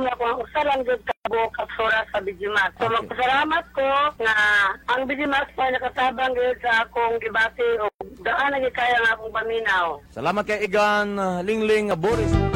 inom na ko ang usalan gud kabo kapsura sa Bijimas. So magpasalamat ko na ang Bijimas pa nakatabang gud sa akong gibati o daan na kaya nga akong paminaw. Salamat kay Igan Lingling Boris.